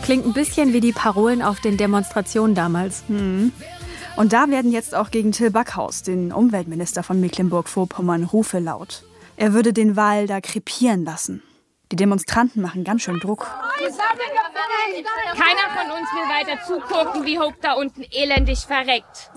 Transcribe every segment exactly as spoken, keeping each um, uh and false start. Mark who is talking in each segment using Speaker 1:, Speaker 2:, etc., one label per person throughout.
Speaker 1: Klingt ein bisschen wie die Parolen auf den Demonstrationen damals.
Speaker 2: Hm. Und da werden jetzt auch gegen Till Backhaus, den Umweltminister von Mecklenburg-Vorpommern, Rufe laut. Er würde den Wal da krepieren lassen. Die Demonstranten machen ganz schön Druck.
Speaker 3: Keiner von uns will weiter zugucken, wie Hope da unten elendig verreckt.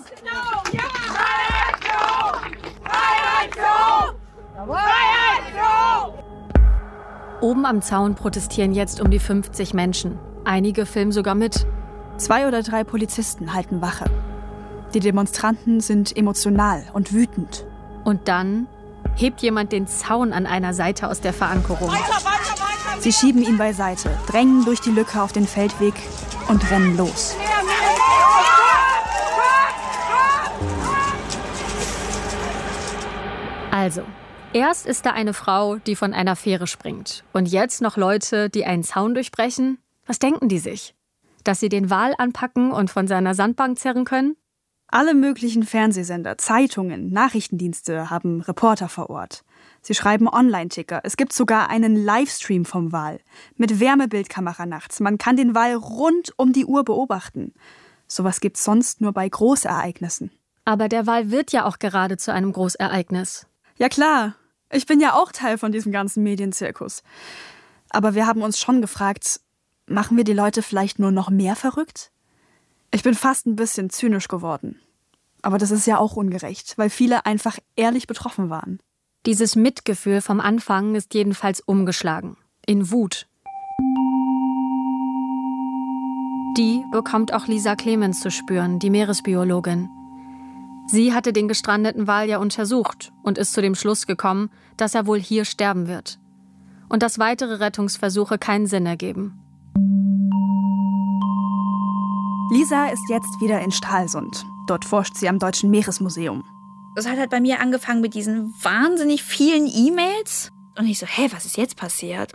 Speaker 1: Oben am Zaun protestieren jetzt um die fünfzig Menschen. Einige filmen sogar mit.
Speaker 2: Zwei oder drei Polizisten halten Wache. Die Demonstranten sind emotional und wütend.
Speaker 1: Und dann hebt jemand den Zaun an einer Seite aus der Verankerung.
Speaker 2: Sie schieben ihn beiseite, drängen durch die Lücke auf den Feldweg und rennen los.
Speaker 1: Also, erst ist da eine Frau, die von einer Fähre springt. Und jetzt noch Leute, die einen Zaun durchbrechen. Was denken die sich? Dass sie den Wal anpacken und von seiner Sandbank zerren können?
Speaker 2: Alle möglichen Fernsehsender, Zeitungen, Nachrichtendienste haben Reporter vor Ort. Sie schreiben Online-Ticker. Es gibt sogar einen Livestream vom Wal mit Wärmebildkamera nachts. Man kann den Wal rund um die Uhr beobachten. Sowas gibt's sonst nur bei Großereignissen.
Speaker 1: Aber der Wal wird ja auch gerade zu einem Großereignis.
Speaker 2: Ja klar, ich bin ja auch Teil von diesem ganzen Medienzirkus. Aber wir haben uns schon gefragt, machen wir die Leute vielleicht nur noch mehr verrückt? Ich bin fast ein bisschen zynisch geworden. Aber das ist ja auch ungerecht, weil viele einfach ehrlich betroffen waren.
Speaker 1: Dieses Mitgefühl vom Anfang ist jedenfalls umgeschlagen. In Wut. Die bekommt auch Lisa Clemens zu spüren, die Meeresbiologin. Sie hatte den gestrandeten Wal ja untersucht und ist zu dem Schluss gekommen, dass er wohl hier sterben wird. Und dass weitere Rettungsversuche keinen Sinn ergeben.
Speaker 2: Lisa ist jetzt wieder in Stralsund. Dort forscht sie am Deutschen Meeresmuseum.
Speaker 4: Das hat halt bei mir angefangen mit diesen wahnsinnig vielen E-Mails. Und ich so, hä, was ist jetzt passiert?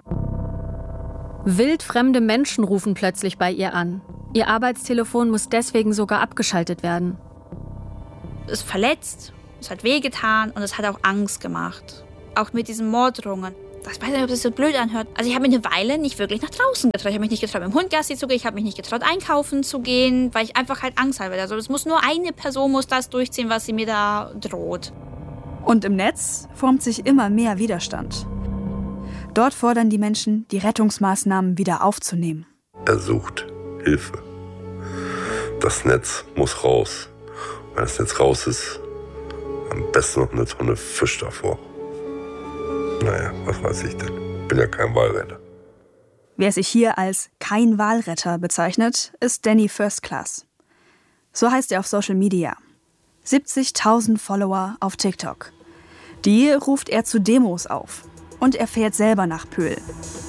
Speaker 1: Wildfremde Menschen rufen plötzlich bei ihr an. Ihr Arbeitstelefon muss deswegen sogar abgeschaltet werden.
Speaker 4: Es ist verletzt, es hat wehgetan und es hat auch Angst gemacht. Auch mit diesen Morddrohungen. Ich weiß nicht, ob das so blöd anhört. Also ich habe mich eine Weile nicht wirklich nach draußen getraut. Ich habe mich nicht getraut, mit dem Hund Gassi zu gehen. Ich habe mich nicht getraut, einkaufen zu gehen, weil ich einfach halt Angst habe. Also es muss nur eine Person muss das durchziehen, was sie mir da droht.
Speaker 2: Und im Netz formt sich immer mehr Widerstand. Dort fordern die Menschen, die Rettungsmaßnahmen wieder aufzunehmen.
Speaker 5: Er sucht Hilfe. Das Netz muss raus. Wenn das Netz raus ist, am besten noch eine Tonne Fisch davor. Naja, was weiß ich denn? Bin ja kein Walretter.
Speaker 2: Wer sich hier als kein Walretter bezeichnet, ist Danny First Class. So heißt er auf Social Media. siebzigtausend Follower auf TikTok. Die ruft er zu Demos auf. Und er fährt selber nach Pöhl.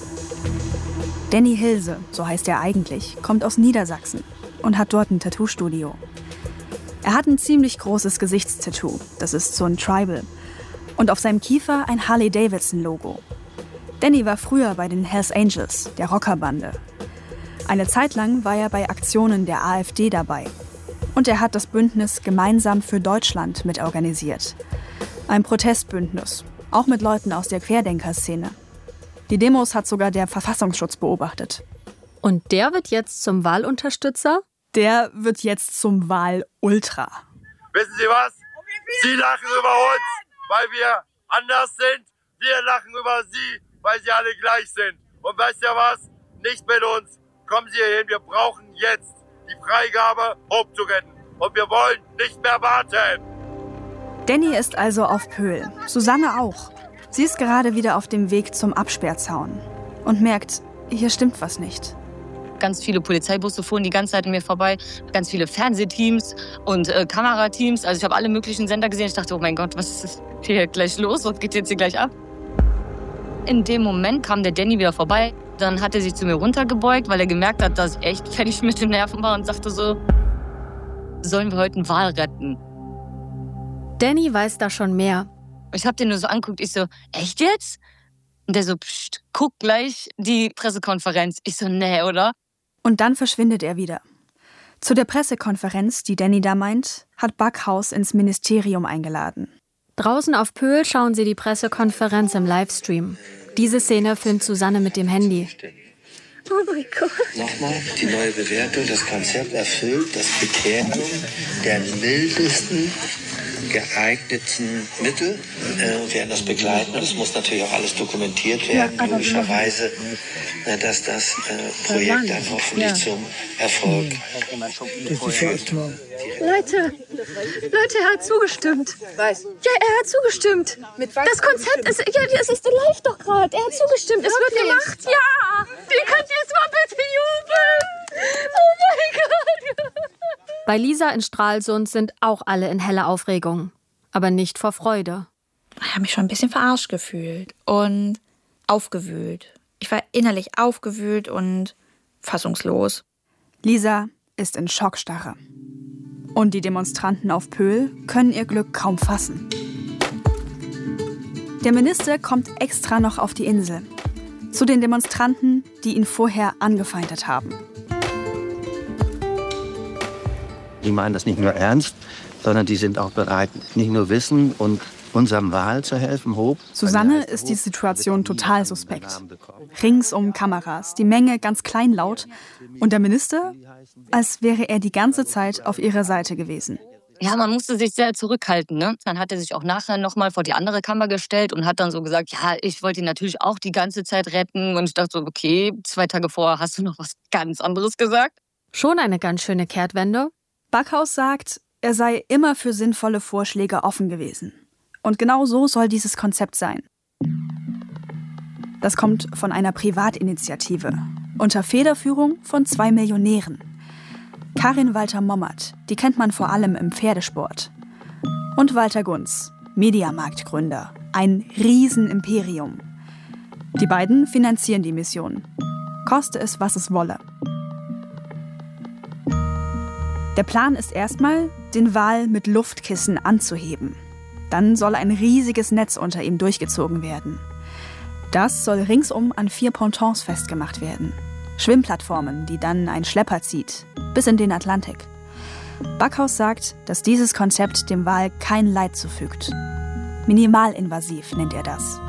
Speaker 2: Danny Hilse, so heißt er eigentlich, kommt aus Niedersachsen und hat dort ein Tattoo-Studio. Er hat ein ziemlich großes Gesichtstattoo. Das ist so ein Tribal. Und auf seinem Kiefer ein Harley-Davidson-Logo. Danny war früher bei den Hells Angels, der Rockerbande. Eine Zeit lang war er bei Aktionen der AfD dabei. Und er hat das Bündnis Gemeinsam für Deutschland mitorganisiert. Ein Protestbündnis, auch mit Leuten aus der Querdenker-Szene. Die Demos hat sogar der Verfassungsschutz beobachtet.
Speaker 1: Und der wird jetzt zum Wahlunterstützer?
Speaker 2: Der wird jetzt zum Wahl-Ultra.
Speaker 5: Wissen Sie was? Sie lachen über uns, weil wir anders sind. Wir lachen über Sie, weil Sie alle gleich sind. Und weißt ihr was? Nicht mit uns. Kommen Sie hierhin. Wir brauchen jetzt die Freigabe, Hope zu retten. Und wir wollen nicht mehr warten.
Speaker 2: Danny ist also auf Pöhl. Susanne auch. Sie ist gerade wieder auf dem Weg zum Absperrzaun und merkt, hier stimmt was nicht.
Speaker 6: Ganz viele Polizeibusse fuhren die ganze Zeit an mir vorbei, ganz viele Fernsehteams und äh, Kamerateams. Also ich habe alle möglichen Sender gesehen. Ich dachte, oh mein Gott, was ist hier gleich los? Was geht jetzt hier gleich ab? In dem Moment kam der Danny wieder vorbei. Dann hat er sich zu mir runtergebeugt, weil er gemerkt hat, dass ich echt fertig mit den Nerven war und sagte so, sollen wir heute einen Wal retten?
Speaker 1: Danny weiß da schon mehr.
Speaker 6: Ich habe den nur so angeguckt, ich so, echt jetzt? Und der so, pst, guck gleich die Pressekonferenz. Ich so, nee, oder?
Speaker 2: Und dann verschwindet er wieder. Zu der Pressekonferenz, die Danny da meint, hat Backhaus ins Ministerium eingeladen.
Speaker 1: Draußen auf Pöhl schauen sie die Pressekonferenz im Livestream. Diese Szene filmt Susanne mit dem Handy.
Speaker 7: Oh mein Gott.
Speaker 8: Nochmal, die neue Bewertung, das Konzept erfüllt das Kriterium der mildesten geeigneten Mittel. Äh, wir werden das begleiten und es muss natürlich auch alles dokumentiert werden, ja, logischerweise, äh, dass das äh, Projekt dann hoffentlich ja. zum Erfolg führt.
Speaker 7: Leute, Leute, er hat zugestimmt. Was? Ja, er hat zugestimmt. Mit was? Das Konzept ist, ja, das ist live doch gerade. Er hat zugestimmt, es wird gemacht. Ja, ihr könnt jetzt mal bitte jubeln. Oh mein Gott.
Speaker 1: Bei Lisa in Stralsund sind auch alle in heller Aufregung, aber nicht vor Freude.
Speaker 4: Ich habe mich schon ein bisschen verarscht gefühlt und aufgewühlt. Ich war innerlich aufgewühlt und fassungslos.
Speaker 2: Lisa ist in Schockstarre. Und die Demonstranten auf Pöhl können ihr Glück kaum fassen. Der Minister kommt extra noch auf die Insel. Zu den Demonstranten, die ihn vorher angefeindet haben.
Speaker 8: Die meinen das nicht nur ernst, sondern die sind auch bereit, nicht nur Wissen und unserem Wal zu helfen, Hope.
Speaker 2: Susanne ist die Situation total suspekt. Ringsum Kameras, die Menge ganz kleinlaut und der Minister, als wäre er die ganze Zeit auf ihrer Seite gewesen.
Speaker 6: Ja, man musste sich sehr zurückhalten, ne? Dann hat er sich auch nachher noch mal vor die andere Kammer gestellt und hat dann so gesagt, ja, ich wollte ihn natürlich auch die ganze Zeit retten. Und ich dachte so, okay, zwei Tage vorher hast du noch was ganz anderes gesagt.
Speaker 1: Schon eine ganz schöne Kehrtwende.
Speaker 2: Backhaus sagt, er sei immer für sinnvolle Vorschläge offen gewesen. Und genau so soll dieses Konzept sein. Das kommt von einer Privatinitiative, unter Federführung von zwei Millionären. Karin Walter-Mommert, die kennt man vor allem im Pferdesport. Und Walter Gunz, Mediamarkt-Gründer, ein Riesenimperium. Die beiden finanzieren die Mission, koste es, was es wolle. Der Plan ist erstmal, den Wal mit Luftkissen anzuheben. Dann soll ein riesiges Netz unter ihm durchgezogen werden. Das soll ringsum an vier Pontons festgemacht werden. Schwimmplattformen, die dann ein Schlepper zieht, bis in den Atlantik. Backhaus sagt, dass dieses Konzept dem Wal kein Leid zufügt. Minimalinvasiv nennt er das.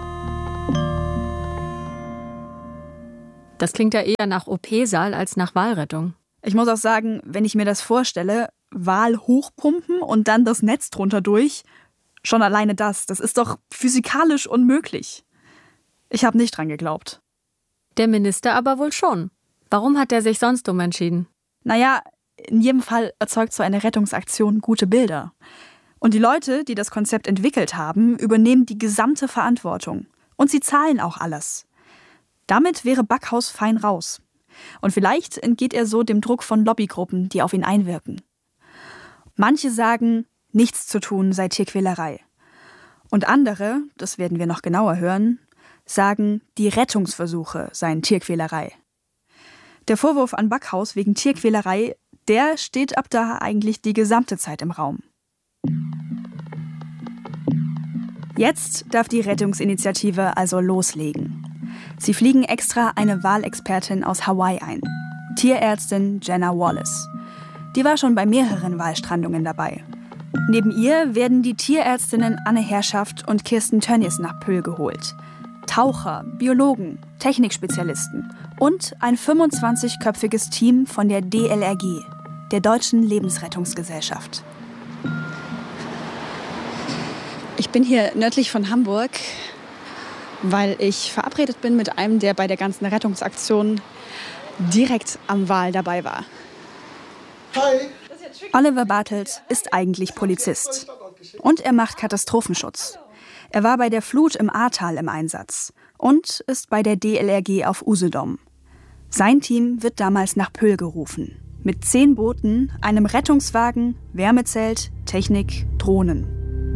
Speaker 1: Das klingt ja eher nach O P-Saal als nach Walrettung.
Speaker 2: Ich muss auch sagen, wenn ich mir das vorstelle, Wal hochpumpen und dann das Netz drunter durch, schon alleine das, das ist doch physikalisch unmöglich. Ich habe nicht dran geglaubt.
Speaker 1: Der Minister aber wohl schon. Warum hat er sich sonst umentschieden?
Speaker 2: Naja, in jedem Fall erzeugt so eine Rettungsaktion gute Bilder. Und die Leute, die das Konzept entwickelt haben, übernehmen die gesamte Verantwortung. Und sie zahlen auch alles. Damit wäre Backhaus fein raus. Und vielleicht entgeht er so dem Druck von Lobbygruppen, die auf ihn einwirken. Manche sagen, nichts zu tun sei Tierquälerei. Und andere, das werden wir noch genauer hören, sagen, die Rettungsversuche seien Tierquälerei. Der Vorwurf an Backhaus wegen Tierquälerei, der steht ab da eigentlich die gesamte Zeit im Raum. Jetzt darf die Rettungsinitiative also loslegen. Sie fliegen extra eine Walexpertin aus Hawaii ein, Tierärztin Jenna Wallace. Die war schon bei mehreren Walstrandungen dabei. Neben ihr werden die Tierärztinnen Anne Herrschaft und Kirsten Tönnies nach Pöhl geholt. Taucher, Biologen, Technikspezialisten und ein fünfundzwanzigköpfiges Team von der D L R G, der Deutschen Lebensrettungsgesellschaft.
Speaker 9: Ich bin hier nördlich von Hamburg, weil ich verabredet bin mit einem, der bei der ganzen Rettungsaktion direkt am Wal dabei war.
Speaker 2: Hi. Oliver Bartelt ist eigentlich Polizist. Und er macht Katastrophenschutz. Er war bei der Flut im Ahrtal im Einsatz und ist bei der D L R G auf Usedom. Sein Team wird damals nach Pöhl gerufen. Mit zehn Booten, einem Rettungswagen, Wärmezelt, Technik, Drohnen.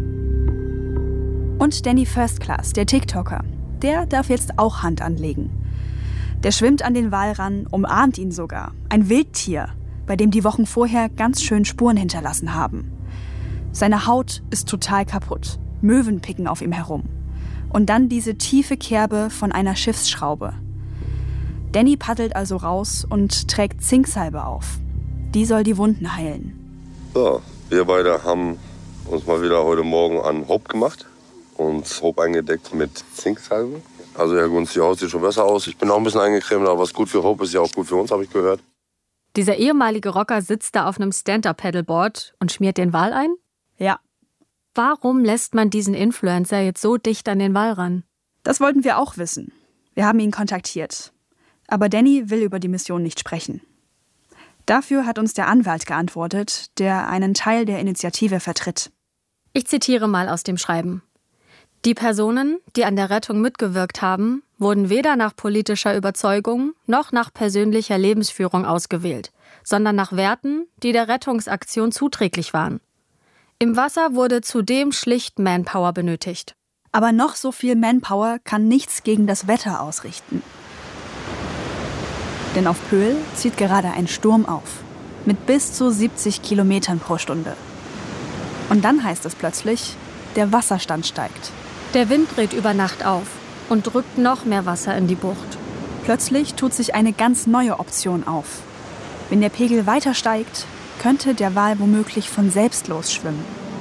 Speaker 2: Und Danny First Class, der TikToker, der darf jetzt auch Hand anlegen. Der schwimmt an den Wal ran, umarmt ihn sogar. Ein Wildtier, bei dem die Wochen vorher ganz schön Spuren hinterlassen haben. Seine Haut ist total kaputt. Möwen picken auf ihm herum. Und dann diese tiefe Kerbe von einer Schiffsschraube. Danny paddelt also raus und trägt Zinksalbe auf. Die soll die Wunden heilen.
Speaker 5: So, wir beide haben uns mal wieder heute Morgen an Hope gemacht. Und Hope eingedeckt mit Zinksalbe. Also Herr Gunz, die Haut sieht schon besser aus. Ich bin auch ein bisschen eingecremt, aber was gut für Hope ist ja auch gut für uns, habe ich gehört.
Speaker 1: Dieser ehemalige Rocker sitzt da auf einem Stand-Up-Paddleboard und schmiert den Wal ein?
Speaker 2: Ja.
Speaker 1: Warum lässt man diesen Influencer jetzt so dicht an den Wal ran?
Speaker 2: Das wollten wir auch wissen. Wir haben ihn kontaktiert. Aber Danny will über die Mission nicht sprechen. Dafür hat uns der Anwalt geantwortet, der einen Teil der Initiative vertritt.
Speaker 1: Ich zitiere mal aus dem Schreiben. Die Personen, die an der Rettung mitgewirkt haben, wurden weder nach politischer Überzeugung noch nach persönlicher Lebensführung ausgewählt, sondern nach Werten, die der Rettungsaktion zuträglich waren. Im Wasser wurde zudem schlicht Manpower benötigt.
Speaker 2: Aber noch so viel Manpower kann nichts gegen das Wetter ausrichten. Denn auf Pöhl zieht gerade ein Sturm auf, mit bis zu siebzig Kilometern pro Stunde. Und dann heißt es plötzlich, der Wasserstand steigt.
Speaker 1: Der Wind dreht über Nacht auf und drückt noch mehr Wasser in die Bucht.
Speaker 2: Plötzlich tut sich eine ganz neue Option auf. Wenn der Pegel weiter steigt, könnte der Wal womöglich von selbst losschwimmen.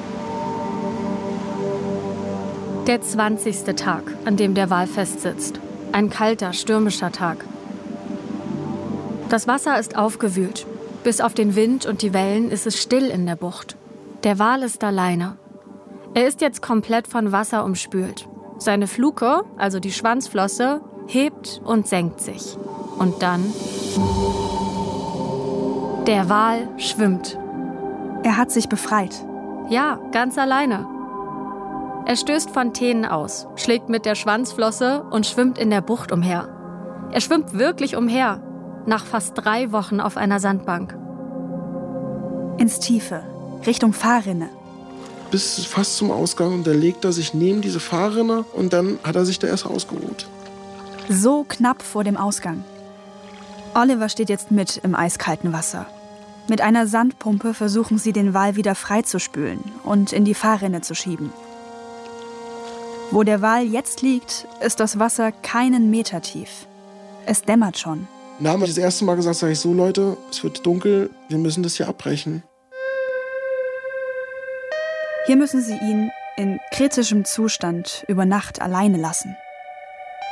Speaker 1: Der zwanzigste Tag, an dem der Wal festsitzt. Ein kalter, stürmischer Tag. Das Wasser ist aufgewühlt. Bis auf den Wind und die Wellen ist es still in der Bucht. Der Wal ist alleine. Er ist jetzt komplett von Wasser umspült. Seine Fluke, also die Schwanzflosse, hebt und senkt sich. Und dann... Der Wal schwimmt.
Speaker 2: Er hat sich befreit.
Speaker 1: Ja, ganz alleine. Er stößt Fontänen aus, schlägt mit der Schwanzflosse und schwimmt in der Bucht umher. Er schwimmt wirklich umher, nach fast drei Wochen auf einer Sandbank.
Speaker 2: Ins Tiefe, Richtung Fahrrinne.
Speaker 10: Bis fast zum Ausgang und da legt er sich neben diese Fahrrinne und dann hat er sich da erst ausgeruht.
Speaker 2: So knapp vor dem Ausgang. Oliver steht jetzt mit im eiskalten Wasser. Mit einer Sandpumpe versuchen sie, den Wal wieder freizuspülen und in die Fahrrinne zu schieben. Wo der Wal jetzt liegt, ist das Wasser keinen Meter tief. Es dämmert schon.
Speaker 10: Da haben wir das erste Mal gesagt, sage ich so, Leute, es wird dunkel, wir müssen das hier abbrechen.
Speaker 2: Hier müssen sie ihn in kritischem Zustand über Nacht alleine lassen.